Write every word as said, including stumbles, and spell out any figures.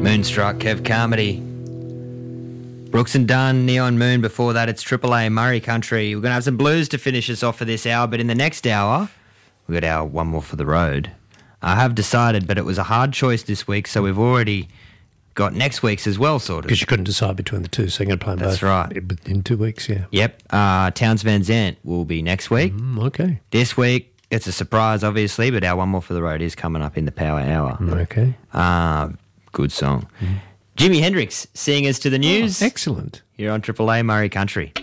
Moonstruck, Kev Carmody. Brooks and Dunn, Neon Moon. Before that, it's Triple A, Murray Country. We're going to have some blues to finish us off for this hour, but in the next hour, we've got our One More for the Road. I have decided, but it was a hard choice this week, so we've already got next week's as well, sort of. Because you couldn't decide between the two, so you're going to play them That's both. right. In two weeks, yeah. Yep. Uh, Towns Van Zandt will be next week. Mm, okay. This week, it's a surprise, obviously, but our One More for the Road is coming up in the Power Hour. Okay. Uh, good song. Mm. Jimi Hendrix, Seeing Us to the News. Oh, excellent. Here on Triple A, Murray Country.